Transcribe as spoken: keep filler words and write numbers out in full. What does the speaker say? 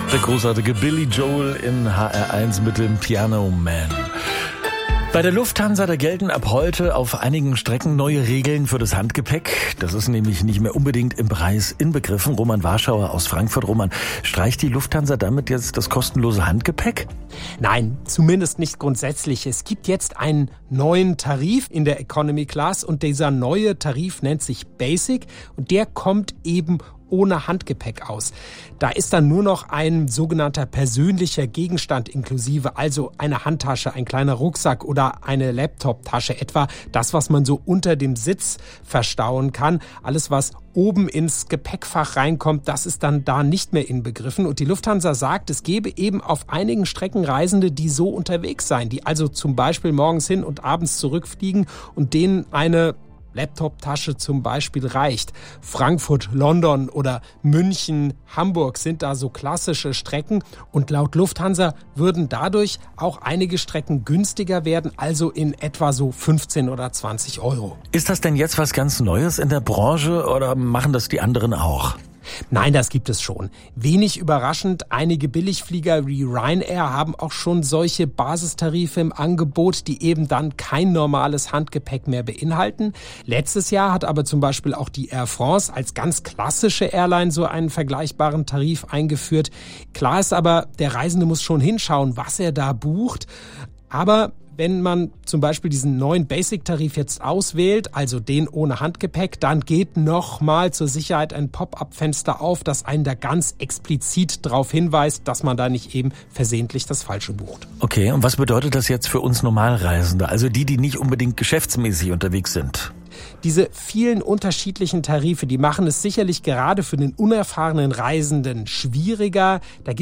Der großartige Billy Joel in H R eins mit dem Piano Man. Bei der Lufthansa, da gelten ab heute auf einigen Strecken neue Regeln für das Handgepäck. Das ist nämlich nicht mehr unbedingt im Preis inbegriffen. Roman Warschauer aus Frankfurt. Roman, streicht die Lufthansa damit jetzt das kostenlose Handgepäck? Nein, zumindest nicht grundsätzlich. Es gibt jetzt einen neuen Tarif in der Economy Class und dieser neue Tarif nennt sich Basic und der kommt eben ohne Handgepäck aus. Da ist dann nur noch ein sogenannter persönlicher Gegenstand inklusive, also eine Handtasche, ein kleiner Rucksack oder eine Laptoptasche, etwa das, was man so unter dem Sitz verstauen kann. Alles, was oben ins Gepäckfach reinkommt, das ist dann da nicht mehr inbegriffen. Und die Lufthansa sagt, es gebe eben auf einigen Strecken Reisende, die so unterwegs seien, die also zum Beispiel morgens hin und abends zurückfliegen und denen eine Laptoptasche zum Beispiel reicht. Frankfurt, London oder München, Hamburg sind da so klassische Strecken und laut Lufthansa würden dadurch auch einige Strecken günstiger werden, also in etwa so fünfzehn oder zwanzig Euro. Ist das denn jetzt was ganz Neues in der Branche oder machen das die anderen auch? Nein, das gibt es schon. Wenig überraschend, einige Billigflieger wie Ryanair haben auch schon solche Basistarife im Angebot, die eben dann kein normales Handgepäck mehr beinhalten. Letztes Jahr hat aber zum Beispiel auch die Air France als ganz klassische Airline so einen vergleichbaren Tarif eingeführt. Klar ist aber, der Reisende muss schon hinschauen, was er da bucht. Aber wenn man zum Beispiel diesen neuen Basic-Tarif jetzt auswählt, also den ohne Handgepäck, dann geht nochmal zur Sicherheit ein Pop-up-Fenster auf, das einen da ganz explizit darauf hinweist, dass man da nicht eben versehentlich das Falsche bucht. Okay, und was bedeutet das jetzt für uns Normalreisende, also die, die nicht unbedingt geschäftsmäßig unterwegs sind? Diese vielen unterschiedlichen Tarife, die machen es sicherlich gerade für den unerfahrenen Reisenden schwieriger. Da